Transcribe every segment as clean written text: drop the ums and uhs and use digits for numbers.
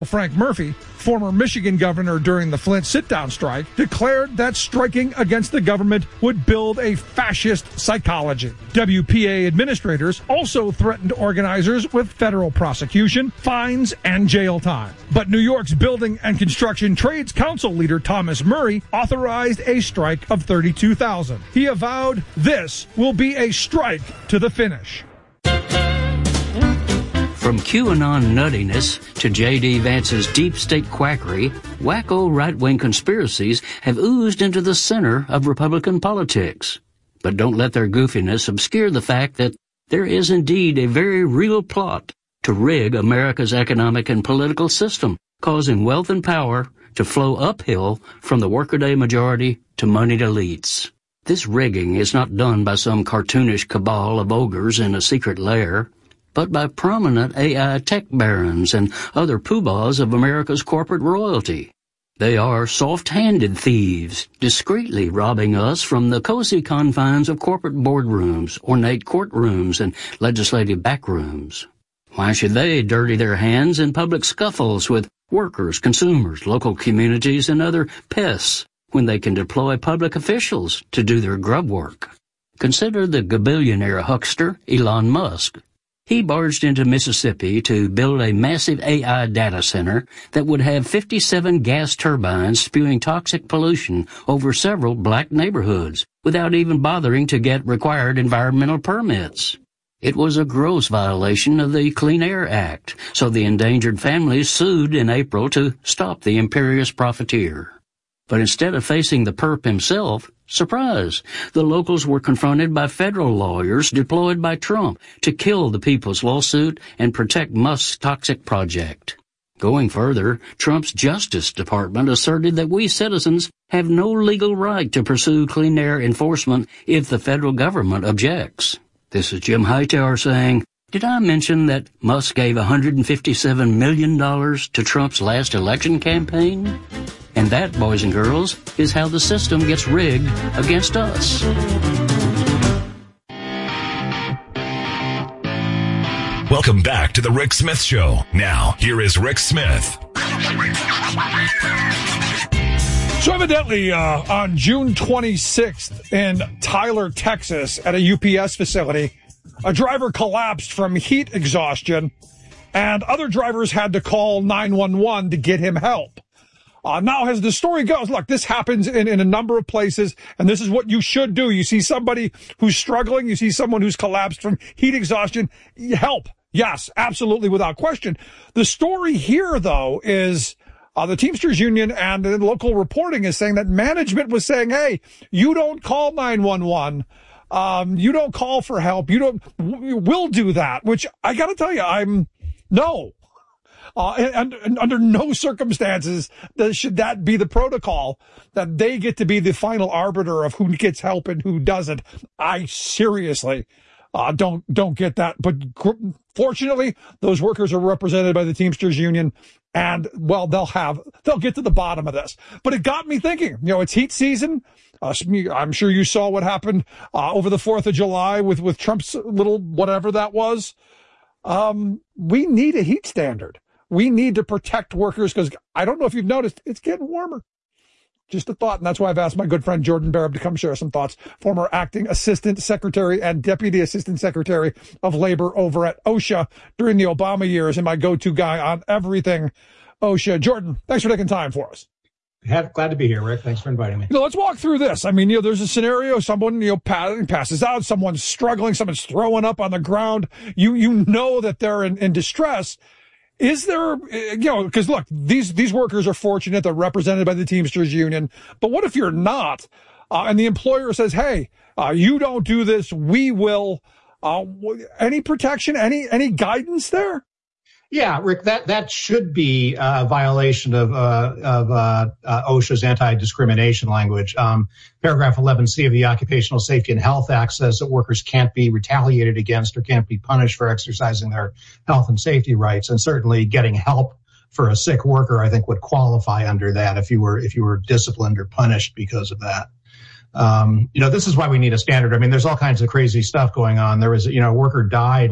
Frank Murphy, former Michigan governor during the Flint sit-down strike, declared that striking against the government would build a fascist psychology. WPA administrators also threatened organizers with federal prosecution, fines, and jail time. But New York's Building and Construction Trades Council leader Thomas Murray authorized a strike of 32,000. He avowed this will be a strike to the finish. From QAnon nuttiness to J.D. Vance's deep state quackery, wacko right-wing conspiracies have oozed into the center of Republican politics. But don't let their goofiness obscure the fact that there is indeed a very real plot to rig America's economic and political system, causing wealth and power to flow uphill from the workaday majority to moneyed elites. This rigging is not done by some cartoonish cabal of ogres in a secret lair, but by prominent AI tech barons and other poobahs of America's corporate royalty. They are soft-handed thieves, discreetly robbing us from the cozy confines of corporate boardrooms, ornate courtrooms, and legislative backrooms. Why should they dirty their hands in public scuffles with workers, consumers, local communities, and other pests when they can deploy public officials to do their grub work? Consider the gabillionaire huckster Elon Musk. He barged into Mississippi to build a massive AI data center that would have 57 gas turbines spewing toxic pollution over several black neighborhoods without even bothering to get required environmental permits. It was a gross violation of the Clean Air Act, so the endangered families sued in April to stop the imperious profiteer. But instead of facing the perp himself, surprise, the locals were confronted by federal lawyers deployed by Trump to kill the people's lawsuit and protect Musk's toxic project. Going further, Trump's Justice Department asserted that we citizens have no legal right to pursue clean air enforcement if the federal government objects. This is Jim Hightower saying, did I mention that Musk gave $157 million to Trump's last election campaign? And that, boys and girls, is how the system gets rigged against us. Welcome back to the Rick Smith Show. Now, here is Rick Smith. So evidently, on June 26th in Tyler, Texas, at a UPS facility, a driver collapsed from heat exhaustion, and other drivers had to call 911 to get him help. Now, as the story goes, look, this happens in a number of places, and this is what you should do. You see somebody who's struggling, you see someone who's collapsed from heat exhaustion, help. Yes, absolutely, without question. The story here, though, is the Teamsters Union and the local reporting is saying that management was saying, hey, you don't call 911. You don't call for help. We'll do that, which I got to tell you, no. And under no circumstances should that be the protocol, that they get to be the final arbiter of who gets help and who doesn't. I seriously don't get that. But fortunately, those workers are represented by the Teamsters Union, and well, they'll get to the bottom of this. But it got me thinking. It's heat season. I'm sure you saw what happened over the 4th of July with Trump's little whatever that was. We need a heat standard. We need to protect workers because I don't know if you've noticed, it's getting warmer. Just a thought, and that's why I've asked my good friend Jordan Barab to come share some thoughts, former acting assistant secretary and deputy assistant secretary of labor over at OSHA during the Obama years, and my go-to guy on everything OSHA. Jordan, thanks for taking time for us. Glad to be here, Rick. Thanks for inviting me. Let's walk through this. I mean, there's a scenario, someone, passes out, someone's struggling, someone's throwing up on the ground. You know that they're in distress. Is there, because look, these workers are fortunate. They're represented by the Teamsters Union. But what if you're not? And the employer says, hey, you don't do this, we will. Any protection, any guidance there? Yeah, Rick, that should be a violation of OSHA's anti-discrimination language. Paragraph 11C of the Occupational Safety and Health Act says that workers can't be retaliated against or can't be punished for exercising their health and safety rights. And certainly getting help for a sick worker, I think, would qualify under that if you were disciplined or punished because of that. This is why we need a standard. I mean, there's all kinds of crazy stuff going on. There was, a worker died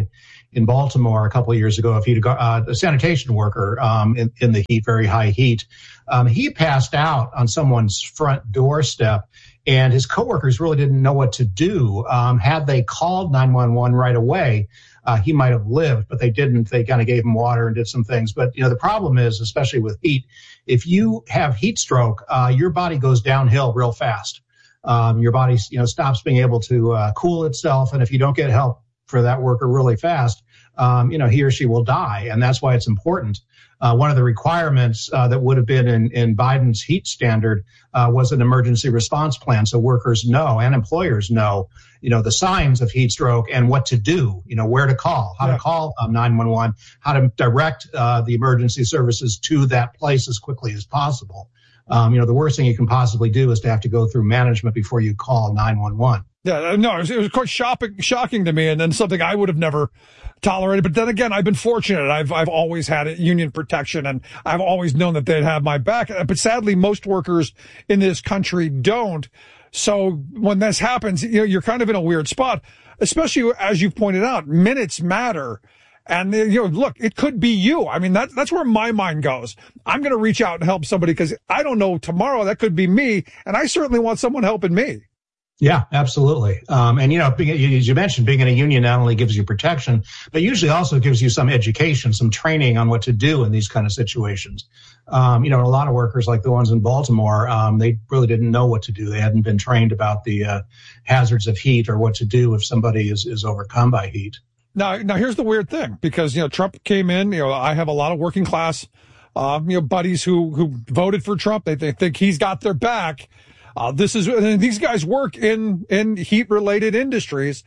in Baltimore a couple of years ago. If he'd a sanitation worker in the heat, very high heat, he passed out on someone's front doorstep, and his coworkers really didn't know what to do. Had they called 911 right away, he might have lived, but they didn't. They kind of gave him water and did some things. But, the problem is, especially with heat, if you have heat stroke, your body goes downhill real fast. Your body, stops being able to cool itself. And if you don't get help for that worker really fast, he or she will die. And that's why it's important. One of the requirements that would have been in Biden's heat standard was an emergency response plan, so workers know and employers know, the signs of heat stroke and what to do, where to call, how to call 911, how to direct the emergency services to that place as quickly as possible. The worst thing you can possibly do is to have to go through management before you call 911. Yeah, no, it was quite shocking to me, and then something I would have never tolerated. But then again, I've been fortunate. I've always had union protection, and I've always known that they'd have my back. But sadly, most workers in this country don't. So when this happens, you're kind of in a weird spot, especially as you pointed out, minutes matter. And, look, it could be you. I mean, that's where my mind goes. I'm going to reach out and help somebody because I don't know tomorrow. That could be me. And I certainly want someone helping me. Yeah, absolutely. And, as you mentioned, being in a union not only gives you protection, but usually also gives you some education, some training on what to do in these kind of situations. A lot of workers like the ones in Baltimore, they really didn't know what to do. They hadn't been trained about the hazards of heat or what to do if somebody is overcome by heat. Now, here's the weird thing, because, Trump came in, I have a lot of working class, buddies who voted for Trump. They think he's got their back. These guys work in heat related industries.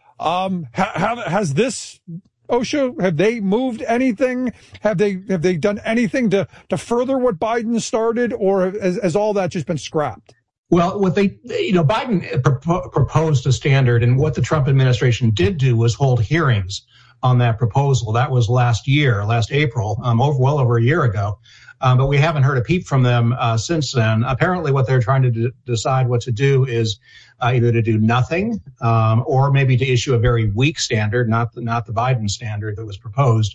Has this OSHA, have they moved anything? Have they done anything to further what Biden started, or has all that just been scrapped? Well, what Biden proposed a standard, and what the Trump administration did do was hold hearings on that proposal. That was last April, well over a year ago. But we haven't heard a peep from them since then. Apparently what they're trying to decide what to do is either to do nothing or maybe to issue a very weak standard, not the Biden standard that was proposed.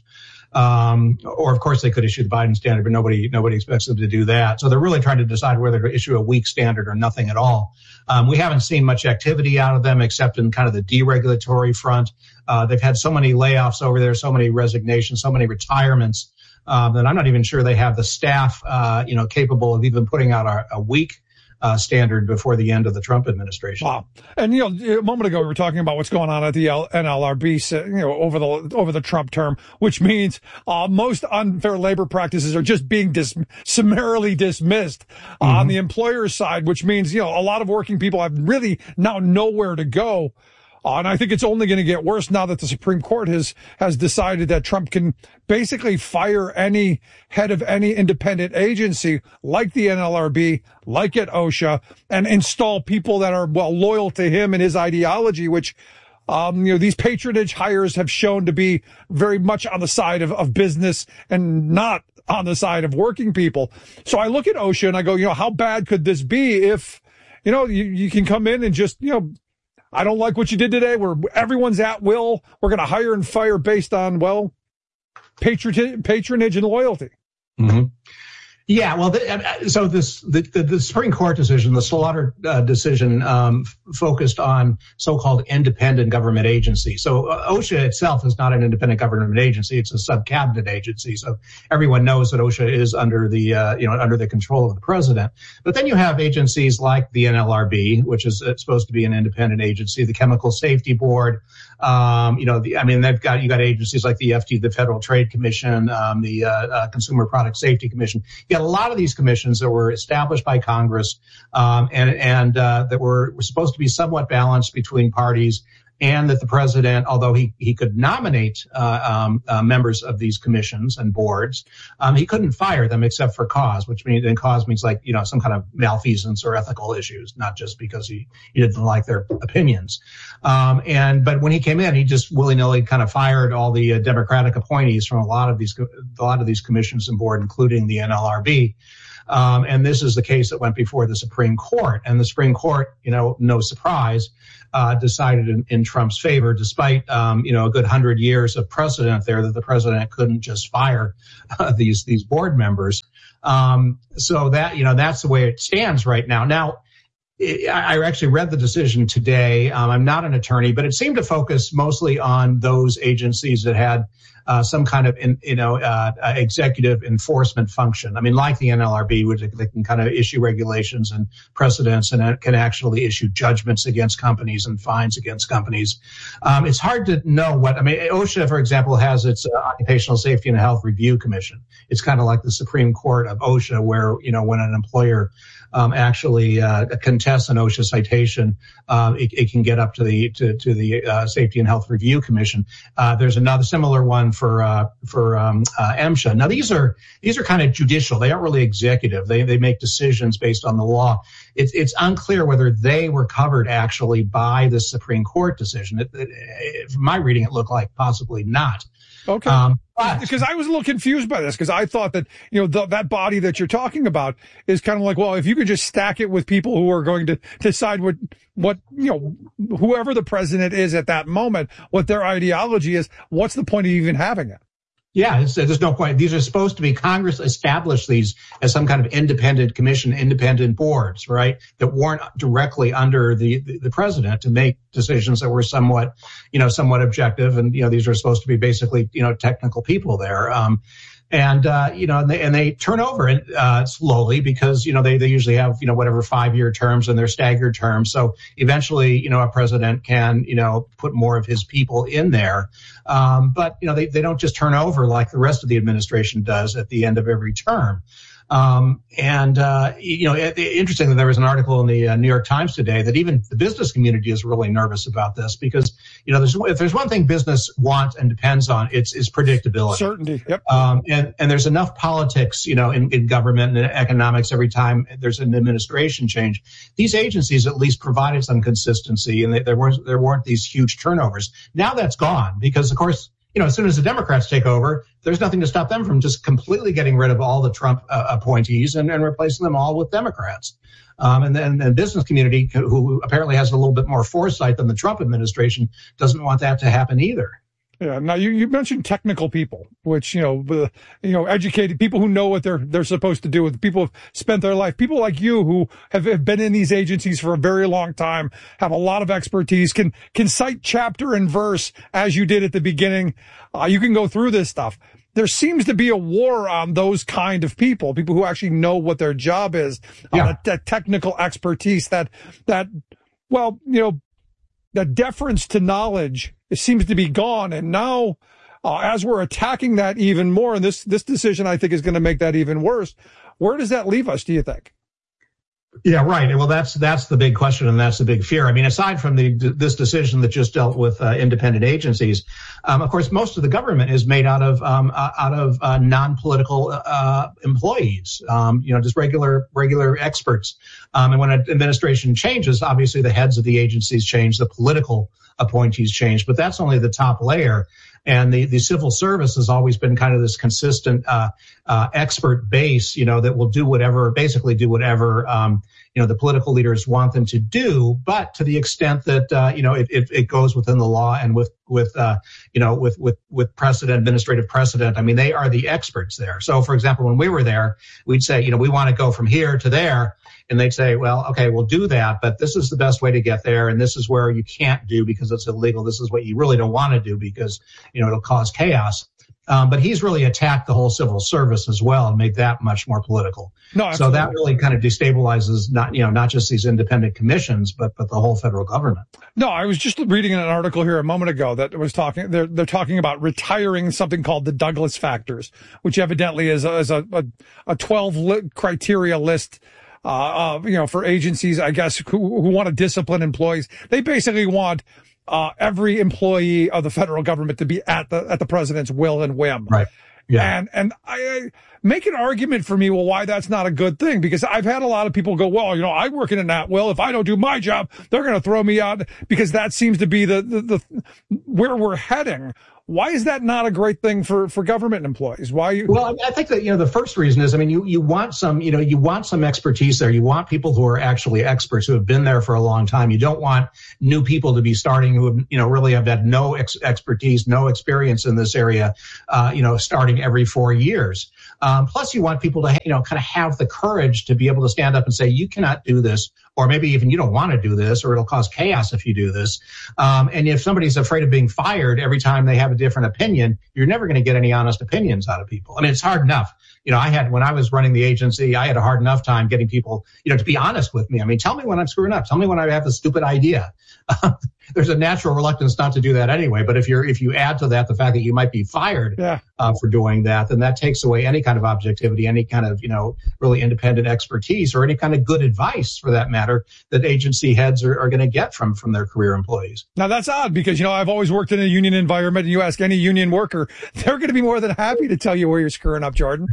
Or of course they could issue the Biden standard, but nobody expects them to do that. So they're really trying to decide whether to issue a weak standard or nothing at all. We haven't seen much activity out of them except in kind of the deregulatory front. They've had so many layoffs over there, so many resignations, so many retirements, that I'm not even sure they have the staff, capable of even putting out a weak standard before the end of the Trump administration. Wow. And, a moment ago, we were talking about what's going on at the NLRB, over the Trump term, which means most unfair labor practices are just being summarily dismissed on the employer's side, which means, a lot of working people have really now nowhere to go. And I think it's only going to get worse now that the Supreme Court has decided that Trump can basically fire any head of any independent agency like the NLRB, like at OSHA, and install people that are, loyal to him and his ideology, which, these patronage hires have shown to be very much on the side of business and not on the side of working people. So I look at OSHA and I go, how bad could this be if, you can come in and just, I don't like what you did today, where everyone's at will. We're going to hire and fire based on, patronage and loyalty. Mm-hmm. Yeah, well, so the Supreme Court decision, the Slaughter decision, focused on so-called independent government agency. So OSHA itself is not an independent government agency; it's a sub-cabinet agency. So everyone knows that OSHA is under the under the control of the president. But then you have agencies like the NLRB, which is supposed to be an independent agency, the Chemical Safety Board. You got agencies like the FTC, the Federal Trade Commission, the Consumer Product Safety Commission. You got a lot of these commissions that were established by Congress, and that were supposed to be somewhat balanced between parties, and that the president, although he could nominate members of these commissions and boards, he couldn't fire them except for cause, which means, and cause means like, some kind of malfeasance or ethical issues, not just because he didn't like their opinions. But when he came in, he just willy-nilly kind of fired all the Democratic appointees from a lot of these commissions and board, including the NLRB. And this is the case that went before the Supreme Court. And the Supreme Court, no surprise, decided in Trump's favor, despite, a good 100 years of precedent there that the president couldn't just fire these board members. So that's the way it stands right now. Now, I actually read the decision today. I'm not an attorney, but it seemed to focus mostly on those agencies that had some kind of, executive enforcement function. I mean, like the NLRB, which they can kind of issue regulations and precedents and can actually issue judgments against companies and fines against companies. It's hard to know OSHA, for example, has its Occupational Safety and Health Review Commission. It's kind of like the Supreme Court of OSHA, where, when an employer actually contests an OSHA citation, it can get up to the Safety and Health Review Commission. There's another similar one for MSHA. Now these are kind of judicial. They aren't really executive. They make decisions based on the law. It's unclear whether they were covered actually by the Supreme Court decision. From my reading, it looked like possibly not. Okay. Because I was a little confused by this, because I thought that, that body that you're talking about is kind of like, well, if you could just stack it with people who are going to decide what whoever the president is at that moment, what their ideology is, what's the point of even having it? Yeah, there's no point. These are supposed to be, Congress established these as some kind of independent commission, independent boards, right, that weren't directly under the president to make decisions that were somewhat objective. And, these are supposed to be basically, technical people there. And they turn over slowly because, they usually have, 5-year terms and they're staggered terms. So eventually, a president can, put more of his people in there. But, they don't just turn over like the rest of the administration does at the end of every term. Interesting that there was an article in the New York Times today that even the business community is really nervous about this because, if there's one thing business wants and depends on, it's predictability. Certainty. Yep. And there's enough politics, in government and economics every time there's an administration change. These agencies at least provided some consistency and there weren't these huge turnovers. Now that's gone because, of course, as soon as the Democrats take over, there's nothing to stop them from just completely getting rid of all the Trump appointees and replacing them all with Democrats. And then the business community, who apparently has a little bit more foresight than the Trump administration, doesn't want that to happen either. Yeah. Now you mentioned technical people, which, educated people who know what they're supposed to do, with people who've spent their life, people like you who have been in these agencies for a very long time, have a lot of expertise, can cite chapter and verse as you did at the beginning. You can go through this stuff. There seems to be a war on those kind of people who actually know what their job is, that technical expertise, that deference to knowledge. It seems to be gone. And now, as we're attacking that even more, and this decision, I think, is going to make that even worse. Where does that leave us, do you think? Yeah, right. Well, that's the big question, and that's the big fear. I mean, aside from this decision that just dealt with independent agencies, of course, most of the government is made out of non-political employees, just regular experts. And when an administration changes, obviously the heads of the agencies change, the political appointees change, but that's only the top layer. And the civil service has always been kind of this consistent expert base, that will do whatever the political leaders want them to do, but to the extent that it goes within the law and with precedent, administrative precedent. I mean, they are the experts there. So, for example, when we were there, we'd say, we want to go from here to there. And they'd say, well, okay, we'll do that, but this is the best way to get there. And this is where you can't do because it's illegal. This is what you really don't want to do because, it'll cause chaos. But he's really attacked the whole civil service as well and made that much more political. No, absolutely. So that really kind of destabilizes not just these independent commissions, but the whole federal government. No, I was just reading an article here a moment ago that was talking. They're talking about retiring something called the Douglas factors, which evidently is a 12 criteria list. For agencies, I guess, who want to discipline employees. They basically want every employee of the federal government to be at the president's will and whim. Right. Yeah. And I make an argument for me, why that's not a good thing, because I've had a lot of people go, I work in an at-will. If I don't do my job, they're going to throw me out, because that seems to be the where we're heading. Why is that not a great thing for government employees? Well, I think that, the first reason is, you want some expertise there. You want people who are actually experts, who have been there for a long time. You don't want new people to be starting who, really have had no expertise, no experience in this area, starting every 4 years. Plus you want people to, kind of have the courage to be able to stand up and say, you cannot do this, or maybe even you don't want to do this, or it'll cause chaos if you do this. And if somebody's afraid of being fired every time they have a different opinion, you're never going to get any honest opinions out of people. I mean, it's hard enough. When I was running the agency, I had a hard enough time getting people, to be honest with me. I mean, tell me when I'm screwing up. Tell me when I have a stupid idea. There's a natural reluctance not to do that anyway. But if you add to that the fact that you might be fired for doing that, then that takes away any kind of objectivity, any kind of, really independent expertise, or any kind of good advice, for that matter, that agency heads are going to get from their career employees. Now, that's odd, because, I've always worked in a union environment, and you ask any union worker, they're going to be more than happy to tell you where you're screwing up, Jordan.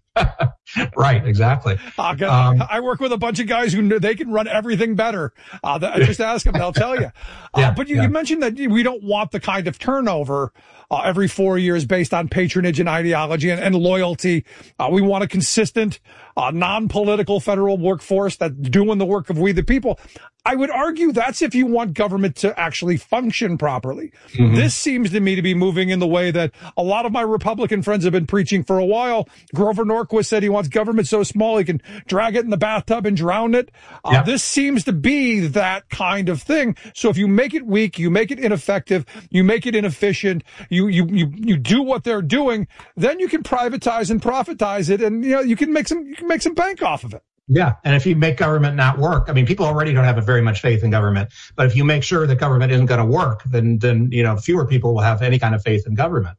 Right, exactly. I work with a bunch of guys who they can run everything better. Just ask them; they'll tell you. But you mentioned that we don't want the kind of turnover every 4 years based on patronage and ideology and loyalty. We want a consistent, non-political federal workforce that's doing the work of we the people. I would argue that's if you want government to actually function properly. Mm-hmm. This seems to me to be moving in the way that a lot of my Republican friends have been preaching for a while. Grover Norquist said he wants government so small he can drag it in the bathtub and drown it. This seems to be that kind of thing. So if you make it weak, you make it ineffective, you make it inefficient, you do what they're doing, then you can privatize and profitize it, and you can make some bank off of it. Yeah. And if you make government not work, I mean, people already don't have very much faith in government, but if you make sure that government isn't going to work, then fewer people will have any kind of faith in government.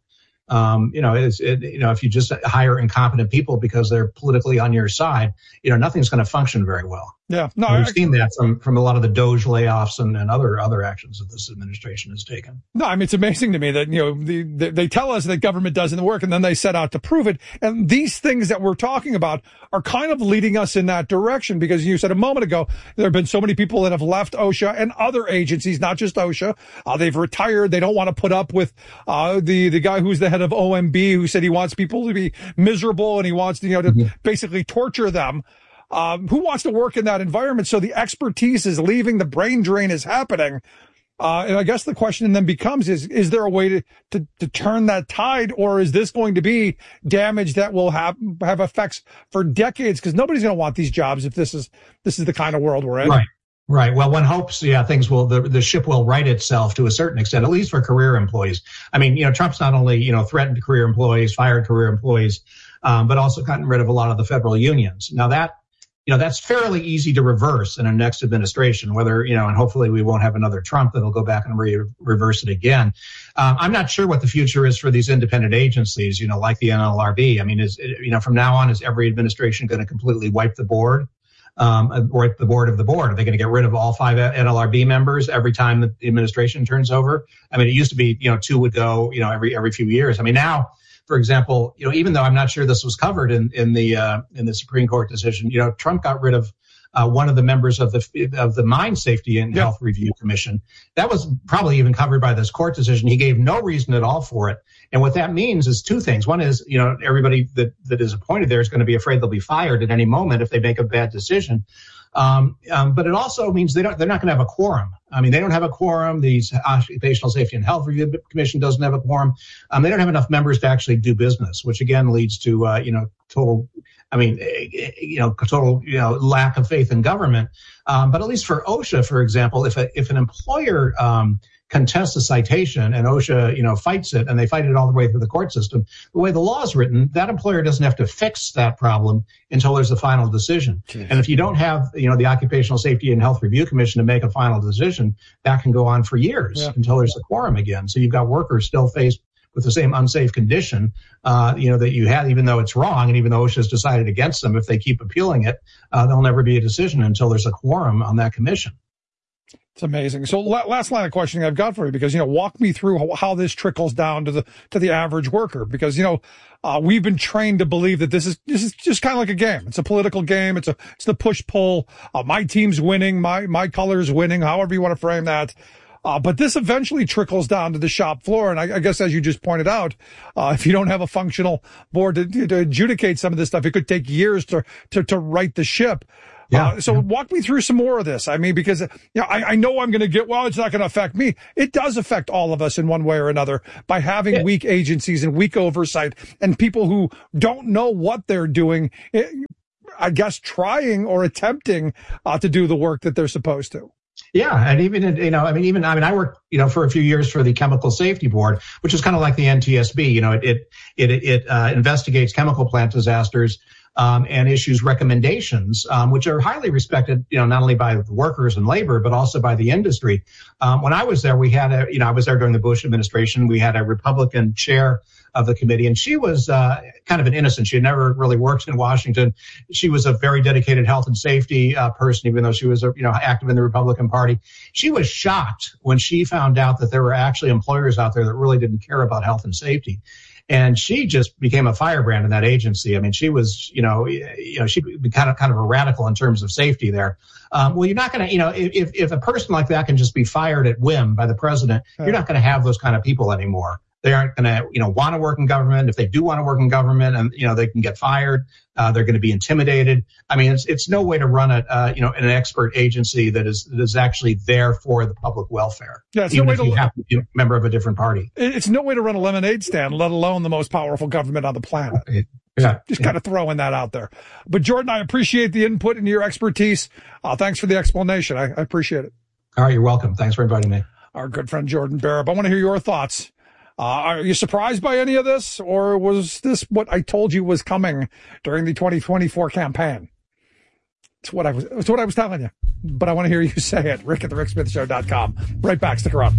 If you just hire incompetent people because they're politically on your side, nothing's going to function very well. Yeah, no, we've seen that from a lot of the DOGE layoffs and other actions that this administration has taken. No, I mean, it's amazing to me that they tell us that government doesn't work, and then they set out to prove it. And these things that we're talking about are kind of leading us in that direction, because you said a moment ago there have been so many people that have left OSHA and other agencies, not just OSHA. They've retired. They don't want to put up with the guy who's the head of OMB, who said he wants people to be miserable and he wants to basically torture them. Who wants to work in that environment? So the expertise is leaving, the brain drain is happening. And I guess the question then becomes, is there a way to turn that tide, or is this going to be damage that will have effects for decades? Because nobody's going to want these jobs if this is the kind of world we're in. Right. Well, one hopes, things will, the ship will right itself to a certain extent, at least for career employees. I mean, Trump's not only, threatened career employees, fired career employees, but also gotten rid of a lot of the federal unions. Now that's fairly easy to reverse in a next administration, whether, and hopefully we won't have another Trump that'll go back and reverse it again. I'm not sure what the future is for these independent agencies, like the NLRB. I mean, from now on, is every administration going to completely wipe the board? Or the board of the board? Are they going to get rid of all 5 NLRB members every time the administration turns over? I mean, it used to be, 2 would go, every few years. I mean, now, for example, even though I'm not sure this was covered in the Supreme Court decision, Trump got rid of one of the members of the Mine Safety and Health Review Commission. That was probably even covered by this court decision. He gave no reason at all for it. And what that means is 2 things. One is, everybody that is appointed there is going to be afraid they'll be fired at any moment if they make a bad decision. But it also means they're not going to have a quorum. I mean, they don't have a quorum. The Occupational Safety and Health Review Commission doesn't have a quorum. They don't have enough members to actually do business, which again leads to, total lack of faith in government. But at least for OSHA, for example, if an employer, contests a citation and OSHA, fights it, and they fight it all the way through the court system, the way the law is written, that employer doesn't have to fix that problem until there's a final decision. Jeez. And if you don't have, the Occupational Safety and Health Review Commission to make a final decision, that can go on for years until there's a quorum again. So you've got workers still faced with the same unsafe condition, that you had, even though it's wrong, and even though OSHA's decided against them, if they keep appealing it, there'll never be a decision until there's a quorum on that commission. It's amazing. So last line of questioning I've got for you, because, walk me through how this trickles down to the average worker, because, we've been trained to believe that this is just kind of like a game. It's a political game. It's the push pull. My team's winning. My color's winning, however you want to frame that. But this eventually trickles down to the shop floor. And I guess, as you just pointed out, if you don't have a functional board to adjudicate some of this stuff, it could take years to right the ship. Yeah. So walk me through some more of this. I mean, because I know I'm going to get, well, it's not going to affect me. It does affect all of us in one way or another by having weak agencies and weak oversight and people who don't know what they're doing, I guess, trying or attempting to do the work that they're supposed to. Yeah, and even I worked for a few years for the Chemical Safety Board, which is kind of like the NTSB. It investigates chemical plant disasters and issues recommendations, which are highly respected, not only by the workers and labor, but also by the industry. When I was there, I was there during the Bush administration. We had a Republican chair of the committee, and she was kind of an innocent. She had never really worked in Washington. She was a very dedicated health and safety person, even though she was active in the Republican Party. She was shocked when she found out that there were actually employers out there that really didn't care about health and safety. And she just became a firebrand in that agency. I mean, she was, she kind of a radical in terms of safety there. Well, you're not going to, if a person like that can just be fired at whim by the president, you're not going to have those kind of people anymore. They aren't going to, want to work in government. If they do want to work in government and, they can get fired, they're going to be intimidated. I mean, it's no way to run an expert agency that is actually there for the public welfare. Yeah, it's even no way if you have to be a member of a different party. It's no way to run a lemonade stand, let alone the most powerful government on the planet. Just kind of throwing that out there. But Jordan, I appreciate the input and your expertise. Thanks for the explanation. I appreciate it. All right, you're welcome. Thanks for inviting me. Our good friend Jordan Barab. I want to hear your thoughts. Are you surprised by any of this, or was this what I told you was coming during the 2024 campaign? It's what I was telling you, but I want to hear you say it. Rick at the RickSmithShow.com. Right back. Stick around.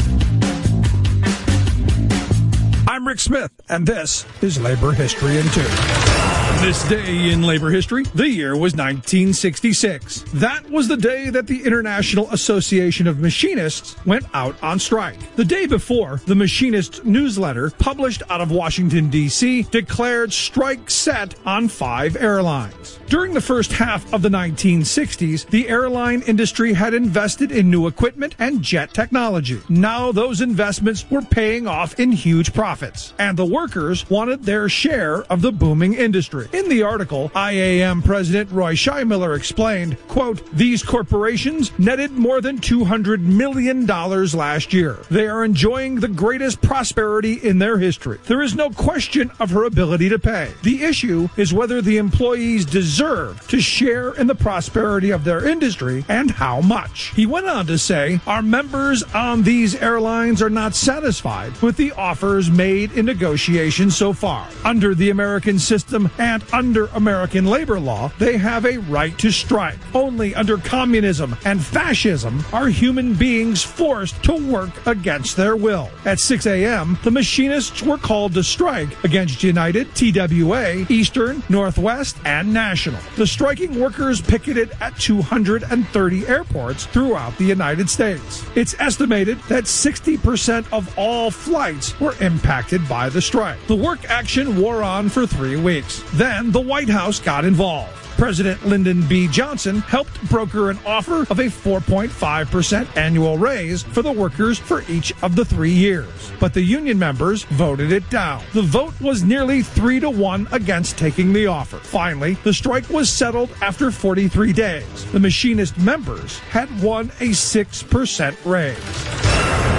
I'm Rick Smith, and this is Labor History in 2. This day in labor history, the year was 1966. That was the day that the International Association of Machinists went out on strike. The day before, the Machinist newsletter, published out of Washington, D.C., declared strike set on 5 airlines. During the first half of the 1960s, the airline industry had invested in new equipment and jet technology. Now those investments were paying off in huge profits, and the workers wanted their share of the booming industry. In the article, IAM President Roy Scheimiller explained, quote, "These corporations netted more than $200 million last year. They are enjoying the greatest prosperity in their history. There is no question of her ability to pay. The issue is whether the employees deserve to share in the prosperity of their industry and how much." He went on to say, "Our members on these airlines are not satisfied with the offers made in negotiations so far. Under the American system and under American labor law, they have a right to strike. Only under communism and fascism are human beings forced to work against their will." At 6 a.m., the machinists were called to strike against United, TWA, Eastern, Northwest, and National. The striking workers picketed at 230 airports throughout the United States. It's estimated that 60% of all flights were impacted by the strike. The work action wore on for 3 weeks. Then the White House got involved. President Lyndon B. Johnson helped broker an offer of a 4.5% annual raise for the workers for each of the 3 years. But the union members voted it down. The vote was nearly 3-1 against taking the offer. Finally, the strike was settled after 43 days. The machinist members had won a 6% raise.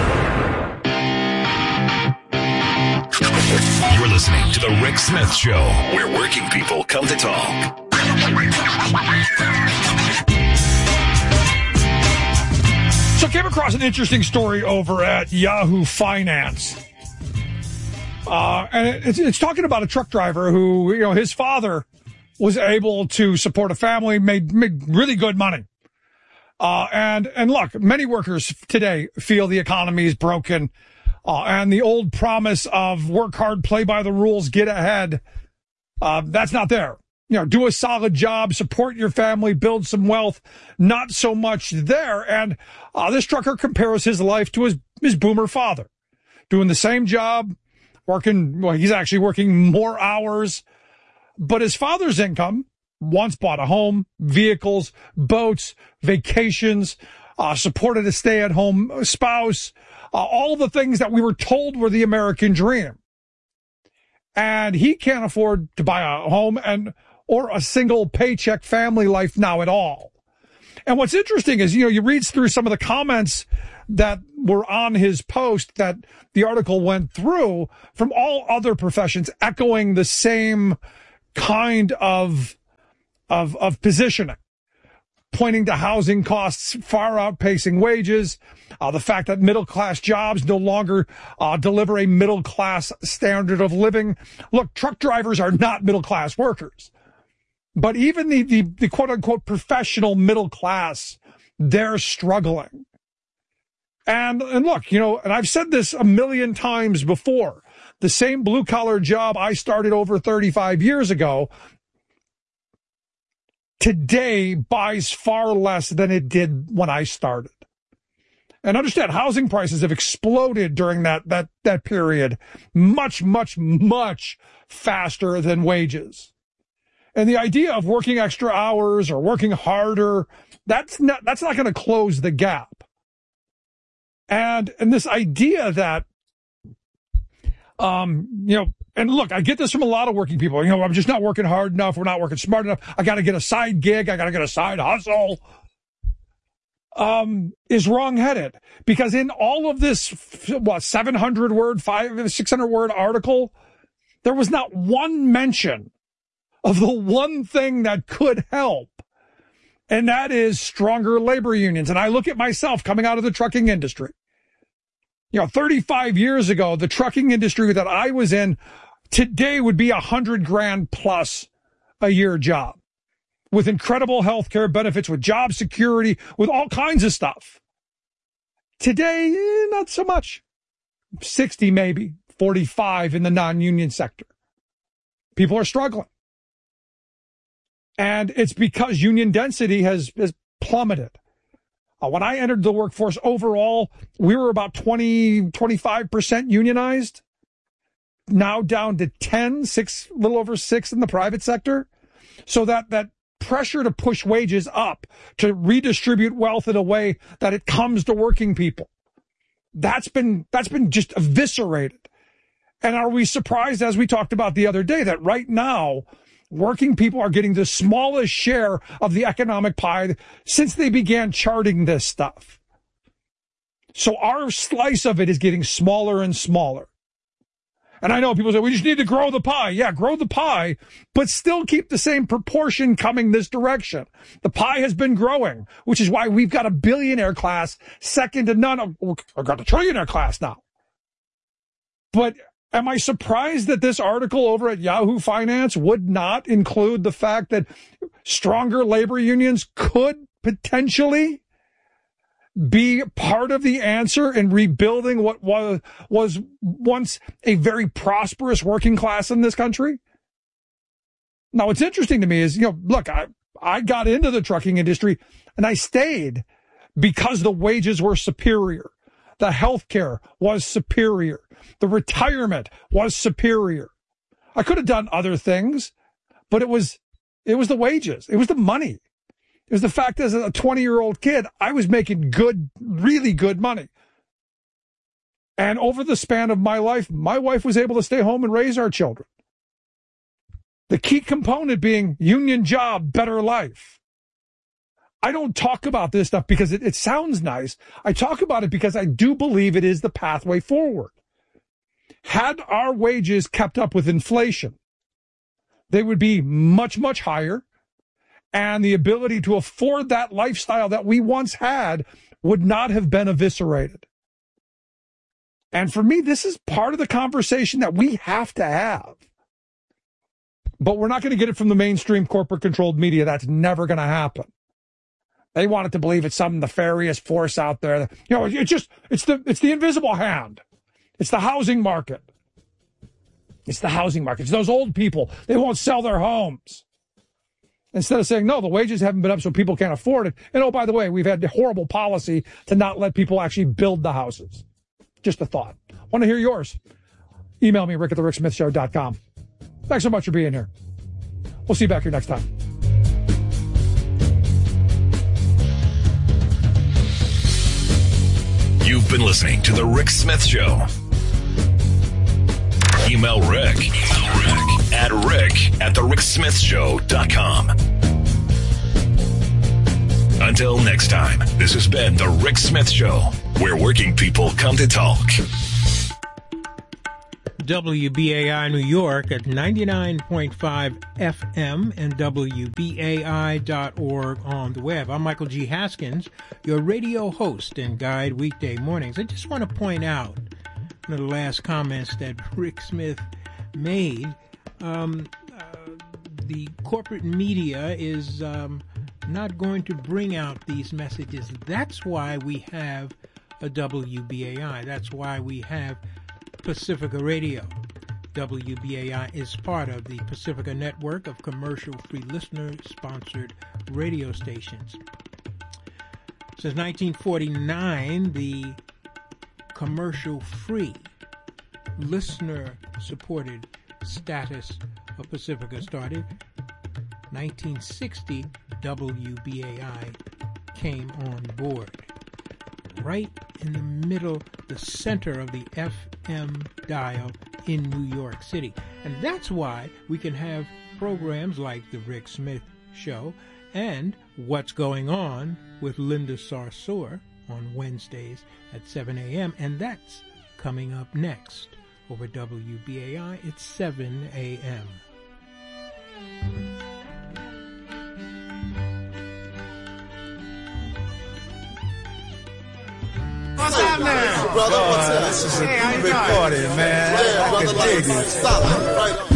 You're listening to The Rick Smith Show, where working people come to talk. So I came across an interesting story over at Yahoo Finance. And it's talking about a truck driver who, his father was able to support a family, made really good money. And look, many workers today feel the economy is broken. And the old promise of work hard, play by the rules, get ahead, that's not there. Do a solid job, support your family, build some wealth, not so much there. And this trucker compares his life to his boomer father, doing the same job, he's actually working more hours. But his father's income once bought a home, vehicles, boats, vacations, supported a stay-at-home spouse, all the things that we were told were the American dream. And he can't afford to buy a home or a single paycheck family life now at all. And what's interesting is, you read through some of the comments that were on his post that the article went through from all other professions, echoing the same kind of positioning, pointing to housing costs far outpacing wages, the fact that middle-class jobs no longer deliver a middle-class standard of living. Look, truck drivers are not middle-class workers. But even the quote-unquote professional middle class, they're struggling. And look, and I've said this a million times before, the same blue-collar job I started over 35 years ago today buys far less than it did when I started. And understand, housing prices have exploded during that period much, much, much faster than wages. And the idea of working extra hours or working harder, that's not going to close the gap. And this idea that, and look, I get this from a lot of working people. I'm just not working hard enough. We're not working smart enough. I got to get a side gig. I got to get a side hustle. Is wrongheaded, because in all of this, 700 word, 600 word article, there was not one mention of the one thing that could help, and that is stronger labor unions. And I look at myself coming out of the trucking industry. 35 years ago, the trucking industry that I was in today would be $100,000 plus a year job, with incredible health care benefits, with job security, with all kinds of stuff. Today, not so much. 60 maybe, 45 in the non-union sector. People are struggling. And it's because union density has plummeted. When I entered the workforce overall, we were about 25% unionized. Now down to 6, a little over 6 in the private sector. So that pressure to push wages up, to redistribute wealth in a way that it comes to working people, that's been just eviscerated. And are we surprised, as we talked about the other day, that right now working people are getting the smallest share of the economic pie since they began charting this stuff? So our slice of it is getting smaller and smaller. And I know people say, we just need to grow the pie. Yeah, grow the pie, but still keep the same proportion coming this direction. The pie has been growing, which is why we've got a billionaire class second to none. We've got a trillionaire class now. But am I surprised that this article over at Yahoo Finance would not include the fact that stronger labor unions could potentially be part of the answer in rebuilding what was once a very prosperous working class in this country? Now, what's interesting to me is, look, I got into the trucking industry and I stayed because the wages were superior. The health care was superior. The retirement was superior. I could have done other things, but it was the wages. It was the money. It was the fact, as a 20-year-old kid, I was making really good money. And over the span of my life, my wife was able to stay home and raise our children. The key component being union job, better life. I don't talk about this stuff because it sounds nice. I talk about it because I do believe it is the pathway forward. Had our wages kept up with inflation, they would be much, much higher. And the ability to afford that lifestyle that we once had would not have been eviscerated. And for me, this is part of the conversation that we have to have. But we're not going to get it from the mainstream corporate-controlled media. That's never going to happen. They want it to believe it's some nefarious force out there. It's the invisible hand. It's the housing market. It's the housing market. It's those old people. They won't sell their homes. Instead of saying, no, the wages haven't been up so people can't afford it. And oh, by the way, we've had horrible policy to not let people actually build the houses. Just a thought. Want to hear yours? Email me, rick@thericksmithshow.com. Thanks so much for being here. We'll see you back here next time. You've been listening to The Rick Smith Show. Email Rick at rick@thericksmithshow.com. Until next time, this has been The Rick Smith Show, where working people come to talk. WBAI New York at 99.5 FM and WBAI.org on the web. I'm Michael G. Haskins, your radio host and guide weekday mornings. I just want to point out one of the last comments that Rick Smith made. The corporate media is not going to bring out these messages. That's why we have a WBAI. That's why we have Pacifica Radio. WBAI is part of the Pacifica network of commercial-free listener-sponsored radio stations. Since 1949, the commercial-free, listener-supported status of Pacifica started. 1960, WBAI came on board. Right in the middle, the center of the FM dial in New York City. And that's why we can have programs like The Rick Smith Show and What's Going On with Linda Sarsour on Wednesdays at 7 a.m. And that's coming up next over WBAI. It's 7 a.m. What's up now? Brother, what's up? This is a recording, man. Yeah, brother, I can dig it. stop. Right on.